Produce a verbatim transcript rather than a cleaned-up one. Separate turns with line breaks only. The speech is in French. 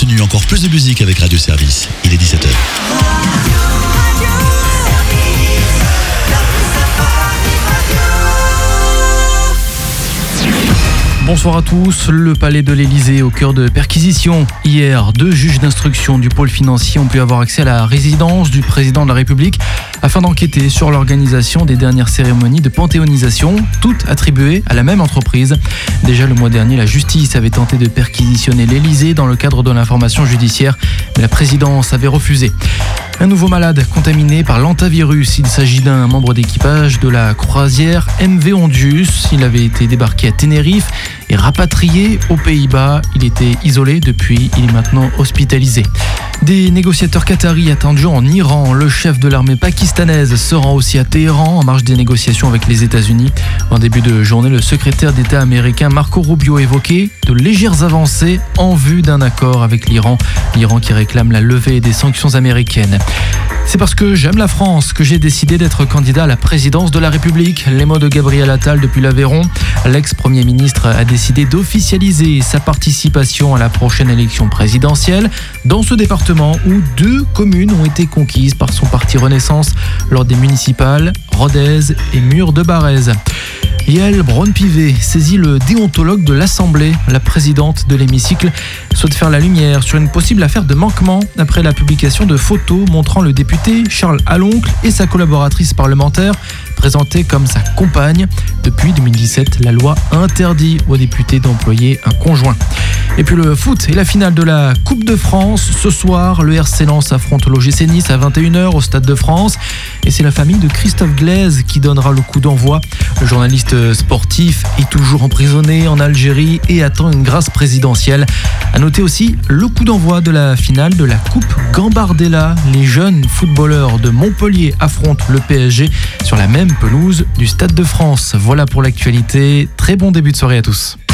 continue encore plus de musique avec Radio Service. Il est dix-sept heures.
Bonsoir à tous. Le palais de l'Élysée au cœur de perquisitions. Hier, deux juges d'instruction du pôle financier ont pu avoir accès à la résidence du président de la République afin d'enquêter sur l'organisation des dernières cérémonies de panthéonisation, toutes attribuées à la même entreprise. Déjà le mois dernier, la justice avait tenté de perquisitionner l'Élysée dans le cadre de l'information judiciaire, mais la présidence avait refusé. Un nouveau malade contaminé par l'hantavirus. Il s'agit d'un membre d'équipage de la croisière M V Ondius. Il avait été débarqué à Tenerife et rapatrié aux Pays-Bas. Il était isolé depuis, il est maintenant hospitalisé. Des négociateurs qataris attendus en Iran. Le chef de l'armée pakistanaise se rend aussi à Téhéran en marge des négociations avec les États-Unis. En début de journée, le secrétaire d'État américain Marco Rubio évoquait de légères avancées en vue d'un accord avec l'Iran. L'Iran qui réclame la levée des sanctions américaines. C'est parce que j'aime la France que j'ai décidé d'être candidat à la présidence de la République. Les mots de Gabriel Attal depuis l'Aveyron. L'ex-premier ministre a décidé d'officialiser sa participation à la prochaine élection présidentielle dans ce département où deux communes ont été conquises par son parti Renaissance lors des municipales, Rodez et Mur de Barrez. Yael Braun-Pivet saisit le déontologue de l'Assemblée. La présidente de l'hémicycle souhaite faire la lumière sur une possible affaire de manquement après la publication de photos montrant le député Charles Aloncle et sa collaboratrice parlementaire présentée comme sa compagne. Depuis deux mille dix-sept, la loi interdit aux députés d'employer un conjoint. Et puis le foot et la finale de la Coupe de France. Ce soir, le R C Lens affronte l'O G C Nice à vingt et une heures au Stade de France. Et c'est la famille de Christophe Glaise qui donnera le coup d'envoi. Le journaliste sportif est toujours emprisonné en Algérie et attend une grâce présidentielle. À noter aussi le coup d'envoi de la finale de la Coupe Gambardella. Les jeunes footballeurs de Montpellier affrontent le P S G sur la même pelouse du Stade de France. Voilà pour l'actualité. Très bon début de soirée à tous.